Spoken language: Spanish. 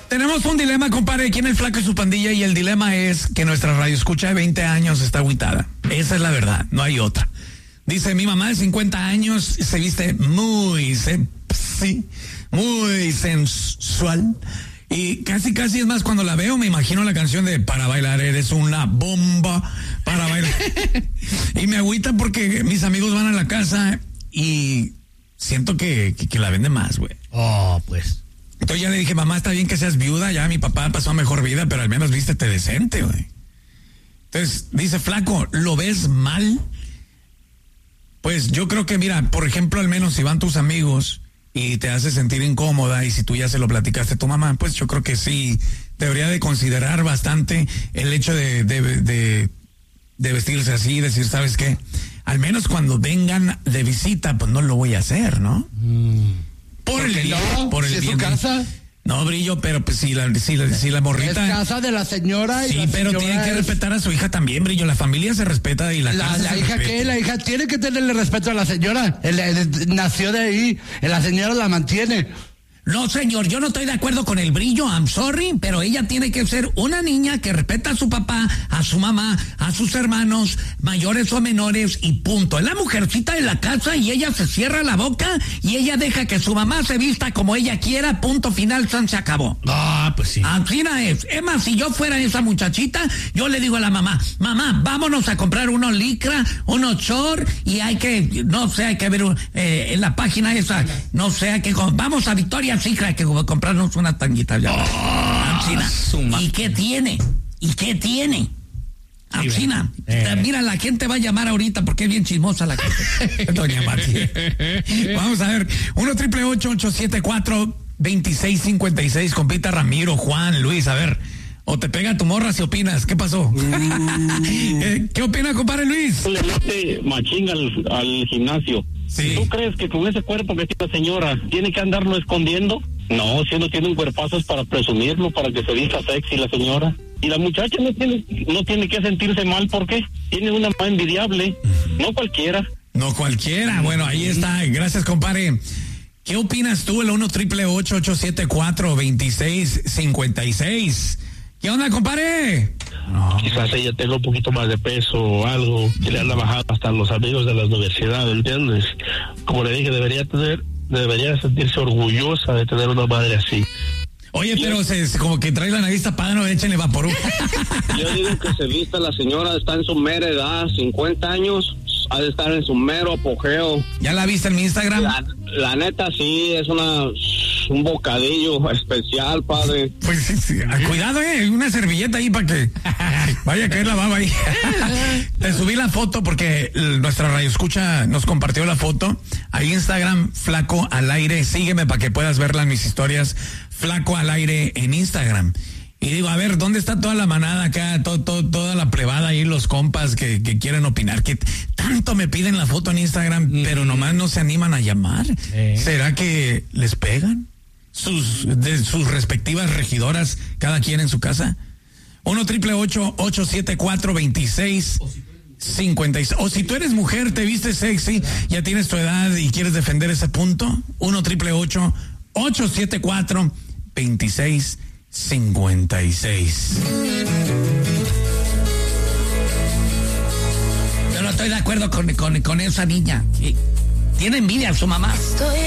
Tenemos un dilema, compadre, aquí en el Flaco y su pandilla, y el dilema es que nuestra radio escucha de 20 años está agüitada. Esa es la verdad, no hay otra. Dice, mi mamá de 50 años se viste muy sensual. Y casi es más, cuando la veo me imagino la canción de Para bailar eres una bomba, para bailar. Y me agüita porque mis amigos van a la casa y siento que la vende más, güey. Oh, pues. Entonces ya le dije, mamá, está bien que seas viuda, ya mi papá pasó a mejor vida, pero al menos vístete decente, güey. Entonces dice, Flaco, ¿lo ves mal? Pues yo creo que, mira, por ejemplo, al menos si van tus amigos y te hace sentir incómoda, y si tú ya se lo platicaste a tu mamá, pues yo creo que sí debería de considerar bastante el hecho de vestirse así y decir, ¿sabes qué? Al menos cuando vengan de visita, pues no lo voy a hacer, ¿no? Por el bien, no? por el ¿Es bien. su casa? No, Brillo, pero pues si la morrita... Es casa de la señora y sí, la pero señora tiene que respetar a su hija también, Brillo. La familia se respeta y la casa la se hija respeta. ¿qué? La hija tiene que tenerle respeto a la señora. Nació de ahí. La señora la mantiene. No, señor, yo no estoy de acuerdo con el Brillo, I'm sorry, pero ella tiene que ser una niña que respeta a su papá, a su mamá, a sus hermanos, mayores o menores, y punto. Es la mujercita de la casa y ella se cierra la boca y ella deja que su mamá se vista como ella quiera, punto final, se acabó. Ah, pues sí. Así es. Es más, si yo fuera esa muchachita, yo le digo a la mamá, vámonos a comprar unos licra, unos short, y hay que ver en la página esa, vamos a Victoria's Secret, hay que comprarnos una tanguita ya. ¿Y qué tiene? Alcina, mira, la gente va a llamar ahorita porque es bien chismosa la gente. Doña Mati. Vamos a ver, 1-888-874-2656, compita Ramiro, Juan, Luis, a ver. O te pega tu morra si opinas. ¿Qué pasó? ¿Qué opina, compadre Luis? Le mete machín al gimnasio. Sí. ¿Tú crees que con ese cuerpo que tiene la señora tiene que andarlo escondiendo? No, si uno tiene un cuerpazo es para presumirlo, para que se vista sexy la señora. Y la muchacha no tiene que sentirse mal, ¿por qué? Tiene una mano envidiable, no cualquiera. No cualquiera. Bueno, ahí está. Gracias, compadre. ¿Qué opinas tú? El 1-888-874-2656. ¿Qué onda, compadre? No. Quizás ella tenga un poquito más de peso o algo, que le han bajado hasta los amigos de la universidad, ¿entiendes? Como le dije, debería sentirse orgullosa de tener una madre así. Oye, pero como que trae la nariz tapada, no, échenle vaporú. Yo digo que se vista la señora, está en su mera edad, 50 años, ha de estar en su mero apogeo. ¿Ya la viste en mi Instagram? La neta sí, es un bocadillo especial, padre. Pues sí. Cuidado, una servilleta ahí para que vaya a caer la baba ahí. Te subí la foto porque nuestra radioescucha nos compartió la foto. Ahí Instagram, Flaco al Aire, sígueme para que puedas verla en mis historias, Flaco al Aire en Instagram. Y digo, a ver, ¿dónde está toda la manada acá, toda la plebada ahí, los compas que quieren opinar? Que tanto me piden la foto en Instagram, pero nomás no se animan a llamar. ¿Será que les pegan? De sus respectivas regidoras, cada quien en su casa. 1-888-874-2656. O si tú eres mujer, te vistes sexy, ya tienes tu edad y quieres defender ese punto, 1-888-874-2656. Yo no estoy de acuerdo con esa niña. Tiene envidia a su mamá.